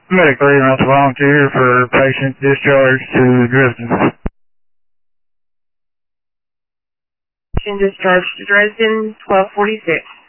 Medic 3 runs a volunteer for patient discharge to Dresden. Patient discharged to Dresden, 1246.